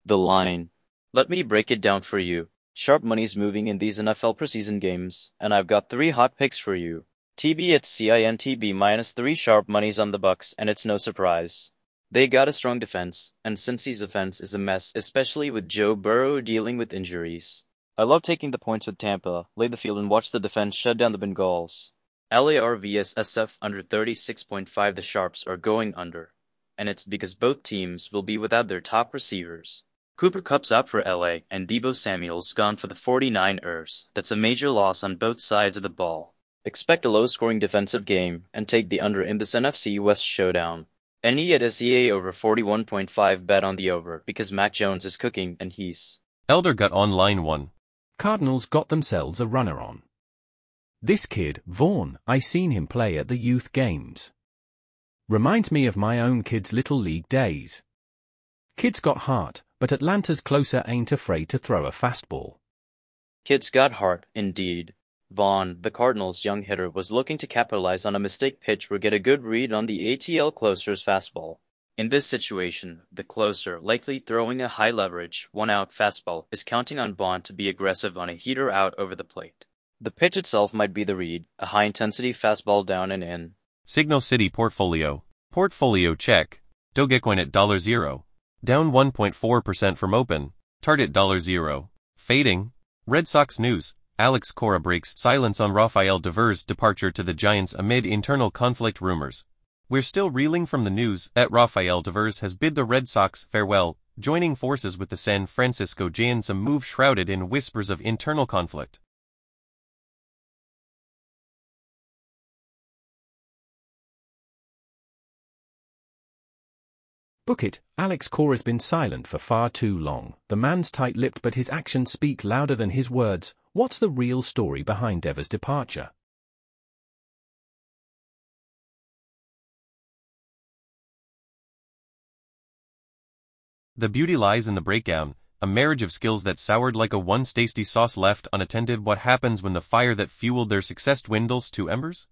The line. Let me break it down for you. Sharp money's moving in these NFL preseason games, and I've got three hot picks for you. TB at CINTB -3 sharp money's on the Bucks, and it's no surprise. They got a strong defense, and Cincy's offense is a mess, especially with Joe Burrow dealing with injuries. I love taking the points with Tampa, lay the field and watch the defense shut down the Bengals. LAR vs SF under 36.5. The Sharps are going under, and it's because both teams will be without their top receivers. Cooper Kupp's out for LA, and Deebo Samuel's gone for the 49ers. That's a major loss on both sides of the ball. Expect a low-scoring defensive game, and take the under in this NFC West showdown. NE at SEA over 41.5. Bet on the over, because Mac Jones is cooking and he's... Elder got on line 1. Cardinals got themselves a runner on. This kid, Vaughn, I seen him play at the youth games. Reminds me of my own kid's little league days. Kid's got heart, but Atlanta's closer ain't afraid to throw a fastball. Kid's got heart, indeed. Vaughn, the Cardinals' young hitter, was looking to capitalize on a mistake pitch or get a good read on the ATL closer's fastball. In this situation, the closer, likely throwing a high-leverage, one-out fastball, is counting on Vaughn to be aggressive on a heater out over the plate. The pitch itself might be the read, a high-intensity fastball down and in. Signal City Portfolio. Portfolio check. Dogecoin at $0. Down 1.4% from open. Target $0. Fading. Red Sox news. Alex Cora breaks silence on Rafael Devers' departure to the Giants amid internal conflict rumors. We're still reeling from the news that Rafael Devers has bid the Red Sox farewell, joining forces with the San Francisco Giants, a move shrouded in whispers of internal conflict. Book it, Alex Cora's been silent for far too long. The man's tight-lipped but his actions speak louder than his words. What's the real story behind Devers' departure? The beauty lies in the breakdown, a marriage of skills that soured like a once tasty sauce left unattended. What happens when the fire that fueled their success dwindles to embers?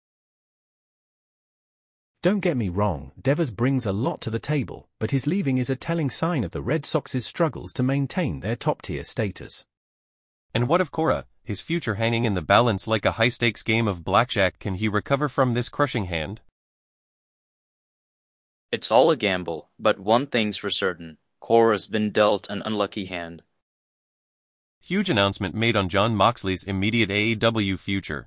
Don't get me wrong, Devers brings a lot to the table, but his leaving is a telling sign of the Red Sox's struggles to maintain their top-tier status. And what of Cora, his future hanging in the balance like a high-stakes game of blackjack? Can he recover from this crushing hand? It's all a gamble, but one thing's for certain. Cora's been dealt an unlucky hand. Huge announcement made on Jon Moxley's immediate AEW future.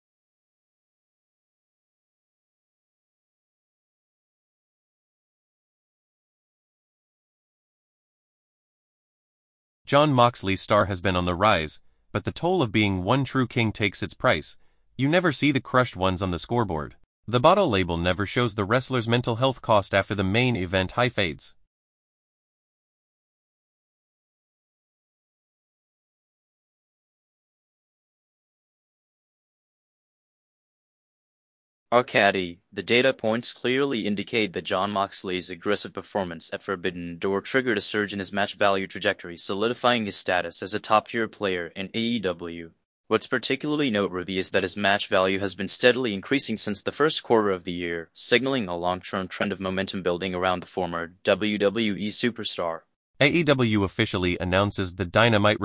Jon Moxley's star has been on the rise, but the toll of being one true king takes its price. You never see the crushed ones on the scoreboard. The bottle label never shows the wrestler's mental health cost after the main event high fades. Arcady, the data points clearly indicate that Jon Moxley's aggressive performance at Forbidden Door triggered a surge in his match value trajectory, solidifying his status as a top-tier player in AEW. What's particularly noteworthy is that his match value has been steadily increasing since the first quarter of the year, signaling a long-term trend of momentum building around the former WWE superstar. AEW officially announces the Dynamite